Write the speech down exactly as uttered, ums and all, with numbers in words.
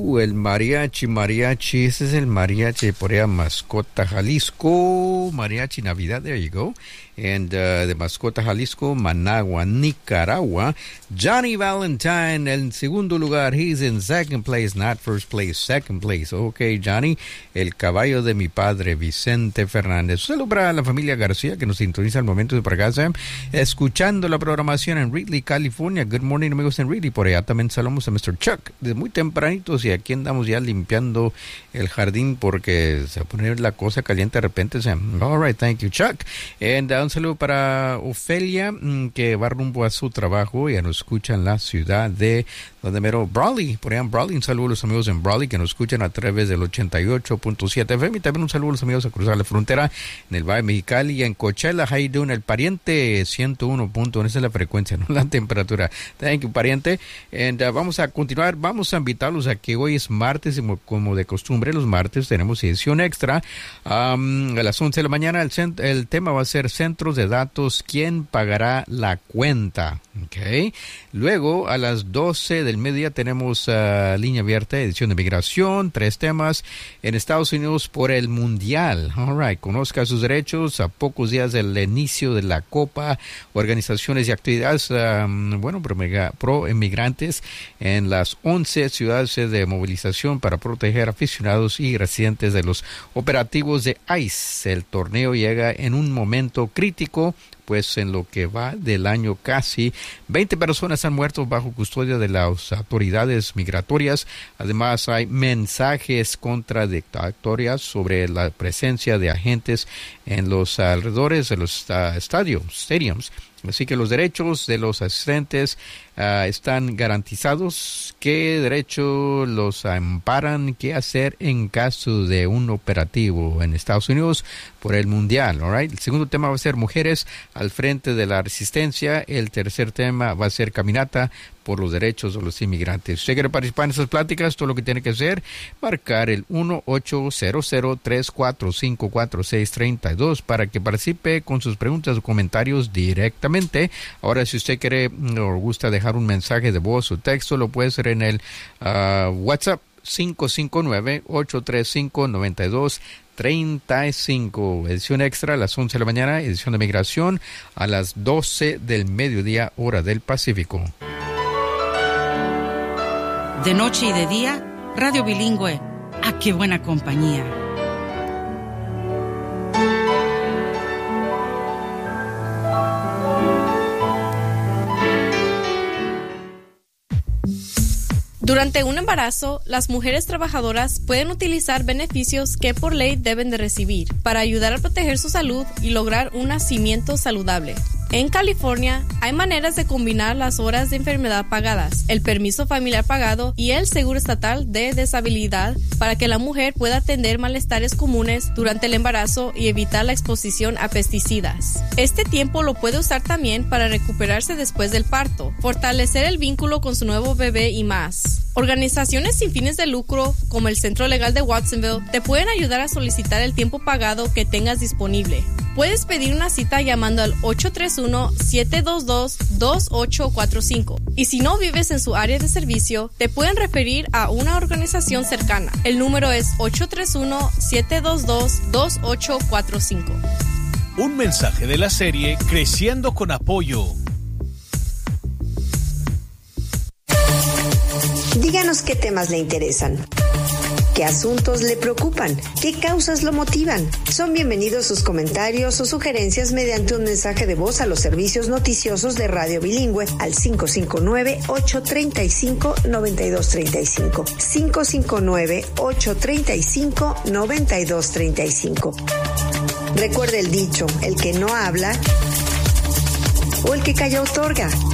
Uh, el mariachi, mariachi, ese es el mariachi por allá, Mascota, Jalisco, mariachi Navidad, there you go. And uh, de Mascota, Jalisco, Managua, Nicaragua. Johnny Valentine, en segundo lugar, he's in second place, not first place, second place. Okay, Johnny, el caballo de mi padre, Vicente Fernández. Saludos para la familia García, que nos sintoniza al momento de por casa, escuchando la programación en Ridley, California. Good morning, amigos en Ridley. Por allá también saludamos a mister Chuck, desde muy tempranitos, y aquí andamos ya limpiando el jardín porque se va a poner la cosa caliente de repente. All right, thank you, Chuck. And uh, un saludo para Ofelia, que va rumbo a su trabajo y nos escucha en la ciudad de donde mero Brawley, por allá en Brawley. Un saludo a los amigos en Brawley que nos escuchan a través del ochenta y ocho punto siete F M, y también un saludo a los amigos a cruzar la frontera en el Valle Mexicali y en Coachella. How you doing? El pariente ciento uno punto uno, esa es la frecuencia, no la temperatura. Thank you, pariente. And uh, vamos a continuar, vamos a invitarlos a que hoy es martes, y como de costumbre los martes tenemos edición extra. Um, a las once de la mañana el, cent- el tema va a ser centros de datos, ¿quién pagará la cuenta? Okay. Luego a las doce del mediodía tenemos uh, línea abierta, edición de migración, tres temas en Estados Unidos por el Mundial. All right, conozca sus derechos a pocos días del inicio de la Copa, organizaciones y actividades, um, bueno, pro, pro emigrantes en las once ciudades de movilización para proteger aficionados y residentes de los operativos de ICE. El torneo llega en un momento crítico, pues en lo que va del año casi veinte personas han muerto bajo custodia de las autoridades migratorias. Además hay mensajes contradictorios sobre la presencia de agentes en los alrededores de los uh, estadios, stadiums. Así que los derechos de los asistentes uh, están garantizados. ¿Qué derecho los amparan? ¿Qué hacer en caso de un operativo en Estados Unidos por el Mundial? All right. El segundo tema va a ser mujeres al frente de la resistencia. El tercer tema va a ser caminata por los derechos de los inmigrantes. Si usted quiere participar en esas pláticas, todo lo que tiene que hacer, marcar el uno ocho cero cero tres cuatro cinco cuatro seis tres dos para que participe con sus preguntas o comentarios directamente. Ahora, si usted quiere o gusta dejar un mensaje de voz o texto, lo puede hacer en el uh, WhatsApp cinco cinco nueve, ocho tres cinco, nueve dos treinta y cinco. Edición extra a las once de la mañana, edición de migración a las doce del mediodía, hora del Pacífico. De noche y de día, radio bilingüe. ¡Ah, qué buena compañía! Durante un embarazo, las mujeres trabajadoras pueden utilizar beneficios que por ley deben de recibir para ayudar a proteger su salud y lograr un nacimiento saludable. En California, hay maneras de combinar las horas de enfermedad pagadas, el permiso familiar pagado y el seguro estatal de deshabilidad para que la mujer pueda atender malestares comunes durante el embarazo y evitar la exposición a pesticidas. Este tiempo lo puede usar también para recuperarse después del parto, fortalecer el vínculo con su nuevo bebé y más. Organizaciones sin fines de lucro, como el Centro Legal de Watsonville, te pueden ayudar a solicitar el tiempo pagado que tengas disponible. Puedes pedir una cita llamando al ocho tres uno, siete dos dos, dos ocho cuatro cinco. Y si no vives en su área de servicio, te pueden referir a una organización cercana. El número es ocho tres uno, siete dos dos, dos ocho cuatro cinco. Un mensaje de la serie Creciendo con Apoyo. Díganos qué temas le interesan, qué asuntos le preocupan, qué causas lo motivan. Son bienvenidos sus comentarios o sugerencias mediante un mensaje de voz a los servicios noticiosos de Radio Bilingüe al cinco cinco nueve, ocho tres cinco, nueve dos tres cinco. cinco cinco nueve, ocho tres cinco, nueve dos tres cinco. Recuerde el dicho, el que no habla o el que calla otorga.